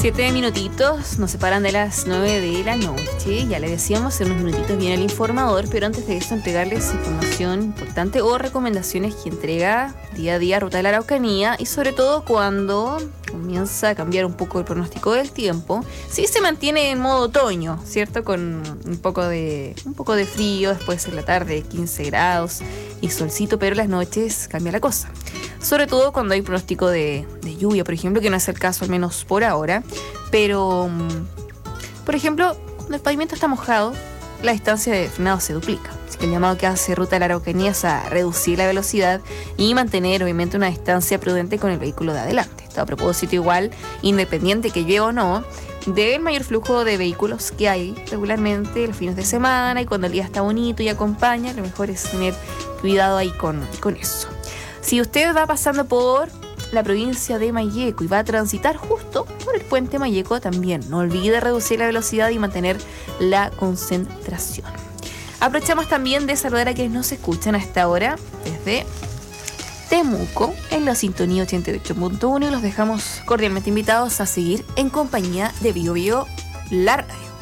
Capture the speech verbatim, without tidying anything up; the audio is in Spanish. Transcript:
Siete minutitos nos separan de las nueve de la noche. Ya le decíamos, en unos minutitos viene el informador, pero antes de eso entregarles información importante o recomendaciones que entrega día a día Ruta de la Araucanía, y sobre todo cuando comienza a cambiar un poco el pronóstico del tiempo. Sí se mantiene en modo otoño, ¿cierto? Con un poco de, un poco de frío, después en la tarde quince grados y solcito, pero en las noches cambia la cosa. Sobre todo cuando hay pronóstico de, de lluvia, por ejemplo, que no es el caso al menos por ahora. Pero, por ejemplo, cuando el pavimento está mojado, la distancia de frenado se duplica. Así que el llamado que hace Ruta de la Araucanía es a reducir la velocidad y mantener, obviamente, una distancia prudente con el vehículo de adelante. Esto a propósito, igual, independiente que llueva o no, del mayor flujo de vehículos que hay regularmente los fines de semana y cuando el día está bonito y acompaña, lo mejor es tener cuidado ahí con, con eso. Si usted va pasando por la provincia de Malleco y va a transitar justo por el puente Malleco, también no olvide reducir la velocidad y mantener la concentración. Aprovechamos también de saludar a quienes nos escuchan a esta hora desde Temuco en la sintonía ochenta y ocho punto uno y los dejamos cordialmente invitados a seguir en compañía de Bio Bio, la radio.